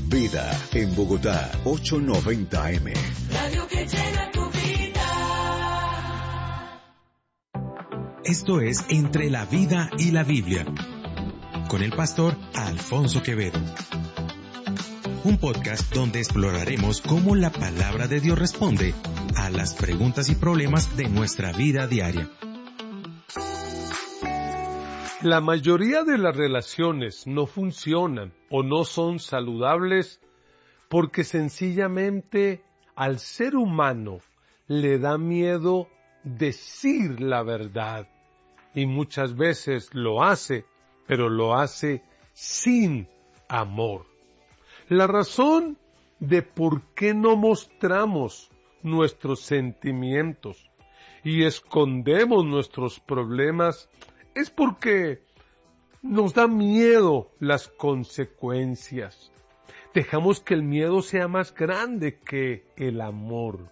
Vida en Bogotá, 890 AM. Radio que llena tu vida. Esto es Entre la Vida y la Biblia, con el pastor Alfonso Quevedo. Un podcast donde exploraremos cómo la palabra de Dios responde a las preguntas y problemas de nuestra vida diaria. La mayoría de las relaciones no funcionan o no son saludables porque sencillamente al ser humano le da miedo decir la verdad y muchas veces lo hace, pero lo hace sin amor. La razón de por qué no mostramos nuestros sentimientos y escondemos nuestros problemas es porque nos da miedo las consecuencias. Dejamos que el miedo sea más grande que el amor.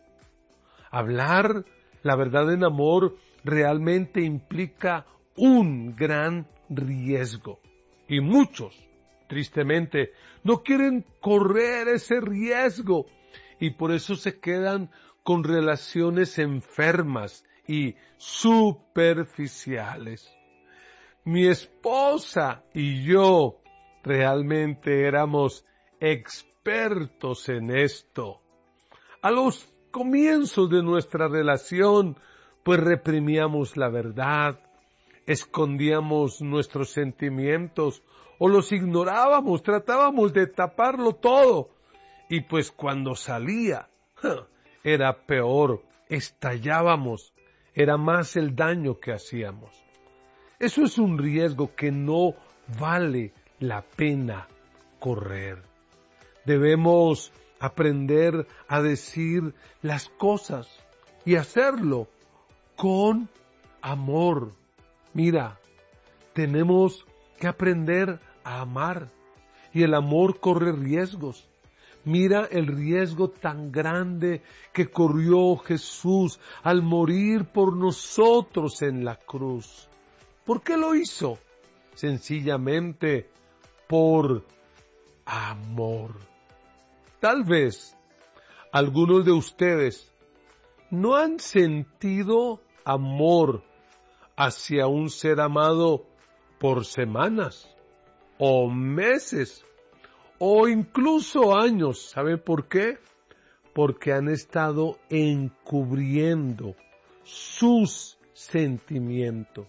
Hablar la verdad en amor realmente implica un gran riesgo. Y muchos, tristemente, no quieren correr ese riesgo y por eso se quedan con relaciones enfermas y superficiales. Mi esposa y yo realmente éramos expertos en esto. A los comienzos de nuestra relación, pues reprimíamos la verdad, escondíamos nuestros sentimientos o los ignorábamos, tratábamos de taparlo todo. Y pues cuando salía, era peor, estallábamos, era más el daño que hacíamos. Eso es un riesgo que no vale la pena correr. Debemos aprender a decir las cosas y hacerlo con amor. Mira, tenemos que aprender a amar y el amor corre riesgos. Mira el riesgo tan grande que corrió Jesús al morir por nosotros en la cruz. ¿Por qué lo hizo? Sencillamente por amor. Tal vez algunos de ustedes no han sentido amor hacia un ser amado por semanas o meses o incluso años. ¿Saben por qué? Porque han estado encubriendo sus sentimientos.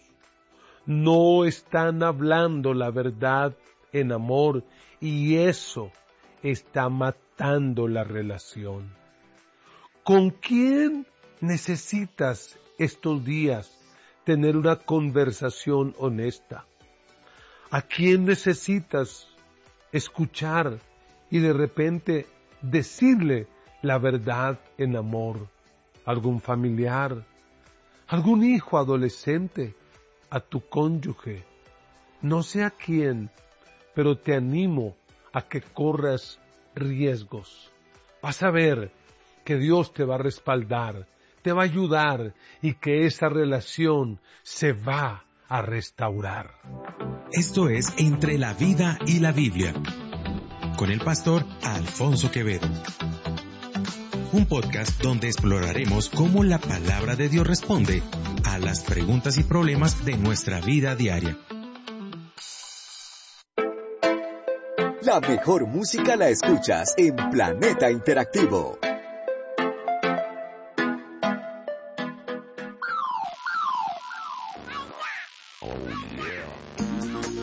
No están hablando la verdad en amor y eso está matando la relación. ¿Con quién necesitas estos días tener una conversación honesta? ¿A quién necesitas escuchar y de repente decirle la verdad en amor? ¿Algún familiar? ¿Algún hijo adolescente? ¿A tu cónyuge? No sé a quién, pero te animo a que corras riesgos. Vas a ver que Dios te va a respaldar, te va a ayudar y que esa relación se va a restaurar. Esto es Entre la Vida y la Biblia, con el pastor Alfonso Quevedo. Un podcast donde exploraremos cómo la palabra de Dios responde a las preguntas y problemas de nuestra vida diaria. La mejor música la escuchas en Planeta Interactivo. Oh yeah.